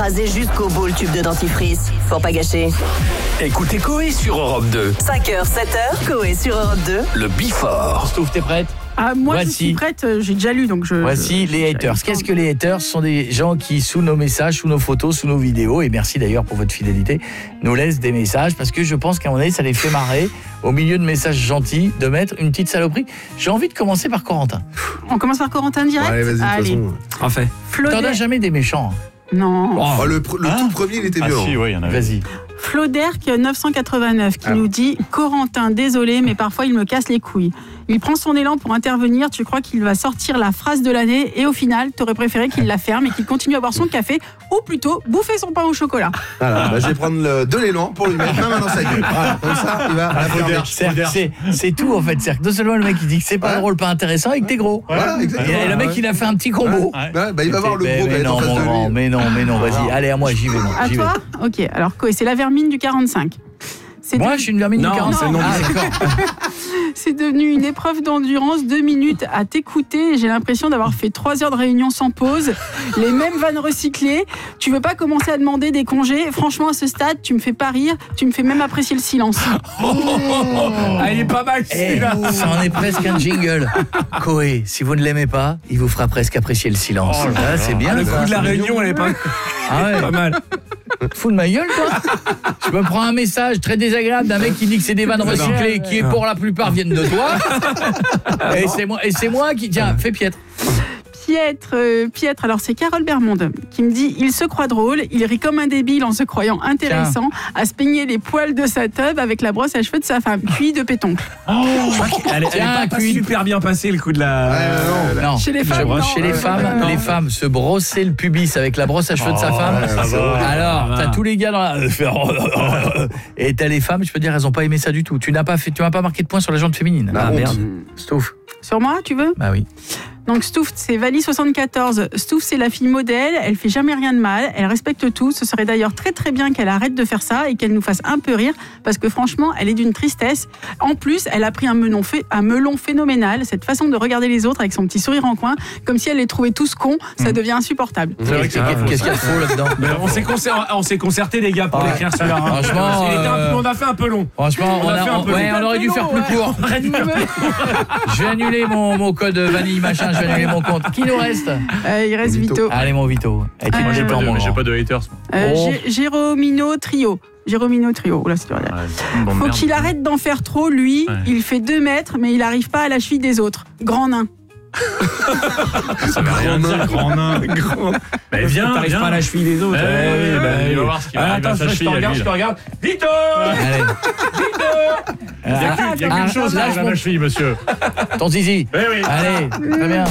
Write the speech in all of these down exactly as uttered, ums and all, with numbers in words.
écrasé jusqu'au bout le tube de dentifrice. Pour pas gâcher. Écoutez Coé sur Europe deux. cinq heures, sept heures, Coé sur Europe deux. Le Before. Stouff, t'es prête? Ah, moi, Voici. je suis prête, j'ai déjà lu, donc je... Voici je, les je, haters. je, Qu'est-ce que les haters? Ce sont des gens qui, sous nos messages, sous nos photos, sous nos vidéos, et merci d'ailleurs pour votre fidélité, nous laissent des messages, parce que je pense qu'à un moment donné, ça les fait marrer, au milieu de messages gentils, de mettre une petite saloperie. J'ai envie de commencer par Corentin. On commence par Corentin direct. Ouais, vas-y, de Allez. toute façon. Parfait. Floder... T'en as jamais des méchants. Non. Oh, le pr- le Hein tout premier, il était Ah violent. si, ouais, il y en avait. Vas-y. Floderk neuf cent quatre-vingt-neuf qui Ah. nous dit « Corentin, désolé, mais parfois il me casse les couilles. Il prend son élan pour intervenir, tu crois qu'il va sortir la phrase de l'année et au final, t'aurais préféré qu'il la ferme et qu'il continue à boire son café ou plutôt bouffer son pain au chocolat. » Voilà, bah, je vais prendre le, de l'élan pour lui mettre ma main dans sa gueule. Voilà, comme ça, il va la fermer. C'est, c'est, c'est tout en fait. C'est que non seulement le mec il dit que c'est pas Ouais. drôle, pas intéressant et que t'es gros. Voilà, Et, exactement. et le mec il a fait un petit combo. Ouais. Ouais, bah, il va voir le mais, gros qui va mais être en non, face mon de grand, lui. mais non, mais non, vas-y. Allez, à moi, j'y vais. Moi, À j'y toi vais. Ok, alors quoi, c'est la vermine du quarante-cinq. C'est Moi, de- je suis une vermine Non, du quarante. c'est le nom Ah, du- d'accord. C'est devenu une épreuve d'endurance, deux minutes à t'écouter. J'ai l'impression d'avoir fait trois heures de réunion sans pause, les mêmes vannes recyclées. Tu veux pas commencer à demander des congés? Franchement, à ce stade, tu me fais pas rire, tu me fais même apprécier le silence. Ah, il est pas mal Eh, celui-là. ça en est presque un jingle. Coé, si vous ne l'aimez pas, il vous fera presque apprécier le silence. Oh là Ah, là. c'est bien. Ah, le ça. coup de la réunion, elle est pas, Ah ouais. pas mal. Fous de ma gueule, toi. Je me prends un message très désagréable d'un mec qui dit que c'est des vannes recyclées, qui est pour la plupart viennent de toi. Et c'est moi, et c'est moi qui tiens, fais piètre. Piètre, euh, Piètre, alors c'est Carole Bermonde qui me dit « Il se croit drôle, il rit comme un débile en se croyant intéressant à se peigner les poils de sa teub avec la brosse à cheveux de sa femme, cuit de pétoncle. Elle, elle est Tiens, pas, pas cuit. super bien passée le coup de la. Ouais, ouais, non. Non. Chez les femmes, Je- non. Chez les Ouais, femmes, ouais, les non. femmes se brosser le pubis avec la brosse à cheveux de sa Oh, femme. ouais, ça c'est va. horrible. Alors, Ça t'as va. tous les gars dans la... Et t'as les femmes, je peux dire, elles ont pas aimé ça du tout. Tu n'as pas fait, tu m'as pas marqué de point sur la jante féminine. La Ah honte. merde. Stouff. Sur moi, tu veux? Bah oui. Donc Stouff, c'est Vali soixante-quatorze. Stouff, c'est la fille modèle, elle fait jamais rien de mal, elle respecte tout. Ce serait d'ailleurs très très bien qu'elle arrête de faire ça et qu'elle nous fasse un peu rire, parce que franchement, elle est d'une tristesse. En plus, elle a pris un melon, fait, un melon phénoménal, cette façon de regarder les autres avec son petit sourire en coin, comme si elle les trouvait tous cons, ça devient insupportable. C'est vrai que c'est pas faux. Qu'est-ce qu'il y a de faux là-dedans? Mais on s'est concer- on s'est concerté les gars pour Ouais. l'écrire celui-là. hein. Franchement, Il était un peu- euh, on a fait un peu long. Franchement, On on, a a- fait un on- peu ouais, long. on aurait dû faire plus Ouais. court. Je vais annuler mon, mon code vanille machin, je vais annuler mon compte. Qui nous reste? Euh, il reste Vito. Vito. Allez mon Vito. Et tu Euh, me j'ai dis pas pas mon J'ai grand. pas de haters. Euh, Oh. Gé- Jérômino Trio. Jérômino Trio. Oula, c'est dur à dire. Faut qu'il arrête d'en faire trop, lui. Ouais. Il fait deux mètres, mais il n'arrive pas à la cheville des autres. Grand nain. Ça veut rien dire, grand nain. Mais viens, T'arrives viens. pas à la cheville des autres. Eh Eh oui, bah, oui. il va voir ce qui va Ah, arriver à attends, sa je te cheville, à regarde, lui, je te là. regarde. Vito Allez. Il n'y a qu'une- il y a qu'une Ah, chose lâche là, à mon- ma cheville, monsieur. Ton zizi. Eh oui. Allez, très bien.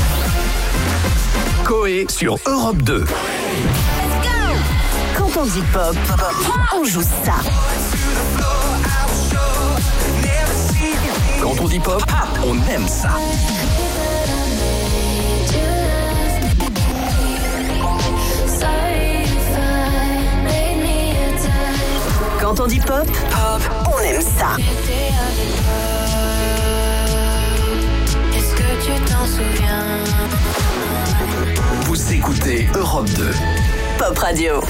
Coé sur Europe deux. Quand on dit pop, on joue ça. Quand on dit pop, on aime ça. Quand on dit pop, on aime ça. Est-ce que tu t'en souviens? Vous écoutez Europe deux. Pop Radio.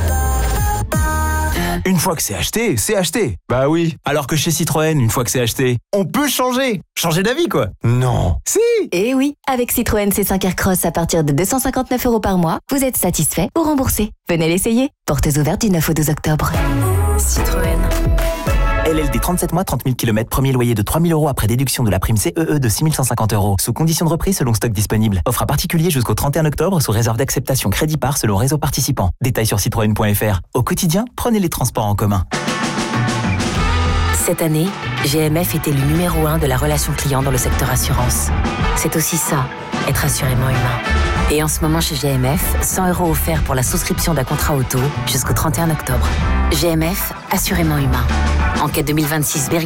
Une fois que c'est acheté, c'est acheté. Bah oui. Alors que chez Citroën, une fois que c'est acheté, on peut changer. Changer d'avis, quoi. Non. Si. Et oui, avec Citroën C cinq Aircross à partir de deux cent cinquante-neuf euros par mois, vous êtes satisfait ou remboursé. Venez l'essayer. Portes ouvertes du neuf au douze octobre. Citroën. L L D trente-sept mois, trente mille kilomètres, premier loyer de trois mille euros après déduction de la prime C E E de six mille cent cinquante euros. Sous condition de reprise selon stock disponible. Offre à particulier jusqu'au trente et un octobre sous réserve d'acceptation crédit par selon réseau participant. Détails sur citroën point f r. Au quotidien, prenez les transports en commun. Cette année, G M F est élu numéro un de la relation client dans le secteur assurance. C'est aussi ça, être assurément humain. Et en ce moment chez G M F, cent euros offerts pour la souscription d'un contrat auto jusqu'au trente et un octobre. G M F, assurément humain. Enquête deux mille vingt-six,